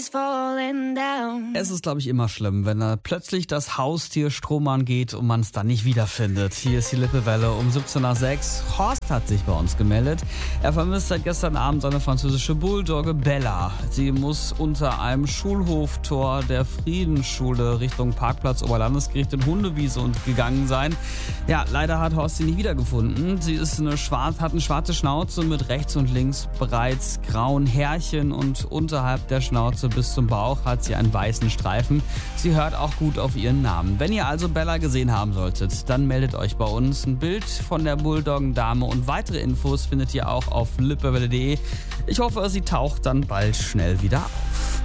Es ist, glaube ich, immer schlimm, wenn plötzlich das Haustier Strom angeht und man es dann nicht wiederfindet. Hier ist die Lippewelle um 17:06 Uhr. Horst hat sich bei uns gemeldet. Er vermisst seit gestern Abend seine französische Bulldogge Bella. Sie muss unter einem Schulhoftor der Friedensschule Richtung Parkplatz Oberlandesgericht in Hundewiese gegangen sein. Ja, leider hat Horst sie nicht wiedergefunden. Sie ist hat eine schwarze Schnauze mit rechts und links bereits grauen Härchen und unterhalb der Schnauze bis zum Bauch hat sie einen weißen Streifen. Sie hört auch gut auf ihren Namen. Wenn ihr also Bella gesehen haben solltet, dann meldet euch bei uns. Ein Bild von der Bulldoggendame und weitere Infos findet ihr auch auf lippewelle.de. Ich hoffe, sie taucht dann bald schnell wieder auf.